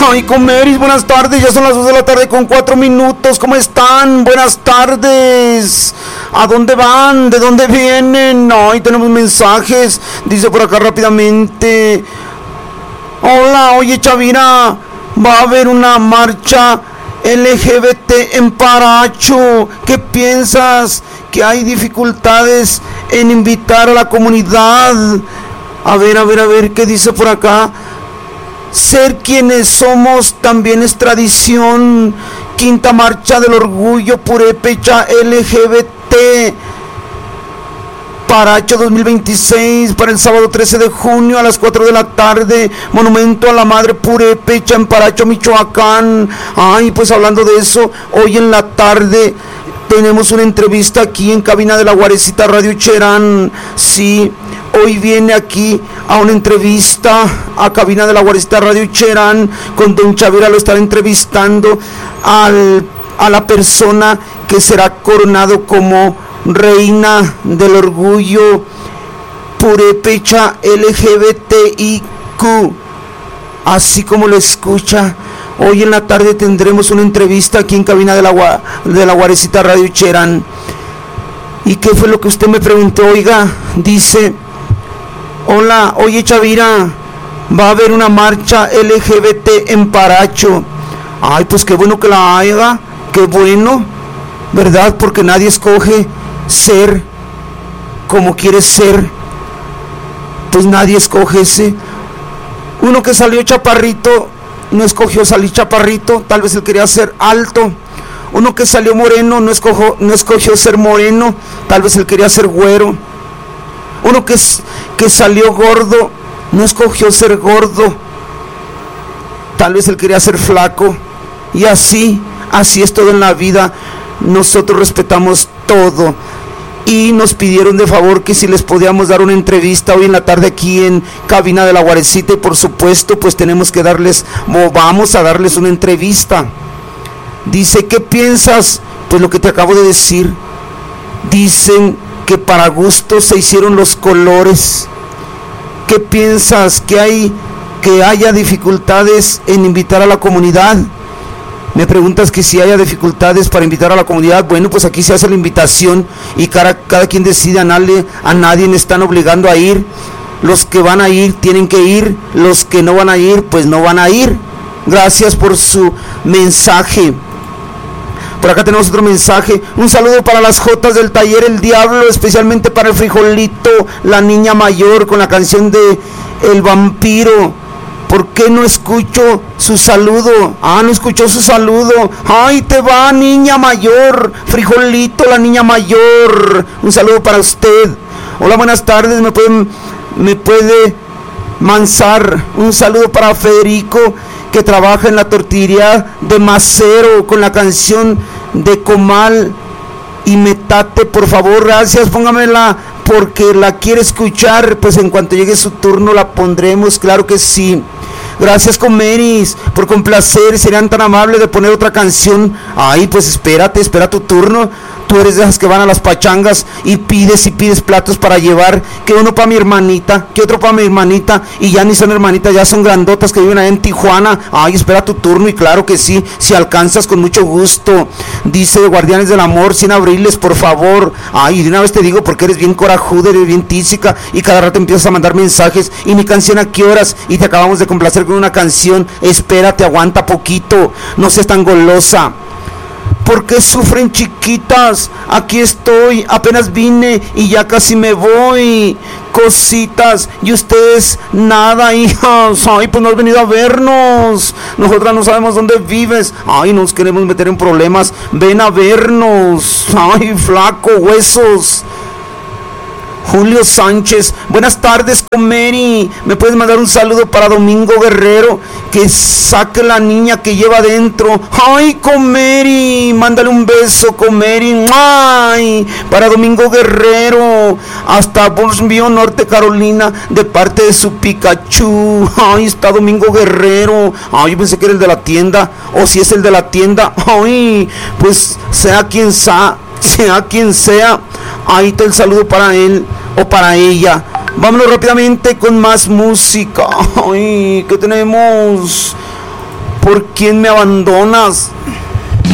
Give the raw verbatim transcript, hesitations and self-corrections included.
Ay, Comeris, buenas tardes, ya son las dos de la tarde con cuatro minutos, ¿cómo están? Buenas tardes. ¿A dónde van? ¿De dónde vienen? Ay, tenemos mensajes, dice por acá rápidamente. Hola, oye Chavira, va a haber una marcha L G B T en Paracho. ¿Qué piensas? Que hay dificultades en invitar a la comunidad. A ver, a ver, a ver, ¿qué dice por acá? Ser quienes somos también es tradición. Quinta marcha del orgullo purépecha L G B T Paracho dos mil veintiséis para el sábado trece de junio a las cuatro de la tarde. Monumento a la Madre Purépecha en Paracho, Michoacán. Ay, pues hablando de eso, hoy en la tarde tenemos una entrevista aquí en cabina de la Guarecita Radio Cherán. Sí, hoy viene aquí a una entrevista a cabina de la Guarecita Radio Cherán con don Chavira. Lo estará entrevistando al, a la persona que será coronado como reina del orgullo purépecha L G B T I Q, así como lo escucha. Hoy en la tarde tendremos una entrevista aquí en cabina de la, de la Guarecita Radio Cherán. ¿Y qué fue lo que usted me preguntó? Oiga, dice: hola, oye Chavira, va a haber una marcha L G B T en Paracho. Ay, pues qué bueno que la haga, qué bueno, ¿verdad? Porque nadie escoge ser como quiere ser, pues nadie escoge ese. Uno que salió chaparrito no escogió salir chaparrito, tal vez él quería ser alto. Uno que salió moreno no escogió, no escogió ser moreno, tal vez él quería ser güero. Uno que, que salió gordo no escogió ser gordo, tal vez él quería ser flaco. Y así, así es todo en la vida. Nosotros respetamos todo. Y nos pidieron de favor que si les podíamos dar una entrevista hoy en la tarde aquí en cabina de la Guarecita, y por supuesto pues tenemos que darles, o vamos a darles una entrevista. Dice: ¿qué piensas? Pues lo que te acabo de decir. Dicen que para gusto se hicieron los colores. ¿Qué piensas? ¿Que hay, que haya dificultades en invitar a la comunidad? Me preguntas que si haya dificultades para invitar a la comunidad. Bueno, pues aquí se hace la invitación y cada, cada quien decide, a nadie, a nadie le están obligando a ir. Los que van a ir tienen que ir, los que no van a ir pues no van a ir. Gracias por su mensaje. Por acá tenemos otro mensaje: un saludo para las Jotas del taller El Diablo, especialmente para el Frijolito, la niña mayor, con la canción de El Vampiro. ¿Por qué no escucho su saludo? Ah, no escuchó su saludo. Ay, te va, niña mayor. Frijolito, la niña mayor. Un saludo para usted. Hola, buenas tardes. Me puede, me puede manzar. Un saludo para Federico, que trabaja en la tortillería de Macero, con la canción de Comal y Metate, por favor. Gracias, póngamela porque la quiere escuchar. Pues en cuanto llegue su turno la pondremos, claro que sí. Gracias, Comeris, por complacer. Serían tan amables de poner otra canción. Ay, pues espérate, espera tu turno. Tú eres de esas que van a las pachangas y pides y pides platos para llevar, que uno para mi hermanita, que otro para mi hermanita, y ya ni son hermanitas, ya son grandotas que viven allá en Tijuana. Ay, espera tu turno, y claro que sí, si alcanzas, con mucho gusto. Dice Guardianes del Amor, cien abriles, por favor. Ay, de una vez te digo, porque eres bien corajuda, eres bien tísica, y cada rato empiezas a mandar mensajes. Y mi canción, ¿a qué horas? Y te acabamos de complacer con una canción. Espérate, aguanta poquito, no seas tan golosa. ¿Por qué sufren, chiquitas? Aquí estoy, apenas vine y ya casi me voy. Cositas, y ustedes nada, hijas. Ay, pues no has venido a vernos. Nosotras no sabemos dónde vives. Ay, nos queremos meter en problemas. Ven a vernos. Ay, flaco, huesos. Julio Sánchez, buenas tardes, Comeri. ¿Me puedes mandar un saludo para Domingo Guerrero? Que saque la niña que lleva adentro. Ay, Comeri, mándale un beso, Comeri. Ay, para Domingo Guerrero, hasta Burnsville, Norte Carolina, de parte de su Pikachu. Ay, está Domingo Guerrero. Ay, yo pensé que era el de la tienda. O si es el de la tienda. Ay, pues sea quien sea, sea quien sea, ahí está el saludo para él o para ella. Vámonos rápidamente con más música. Ay, ¿qué tenemos? ¿por quién me abandonas?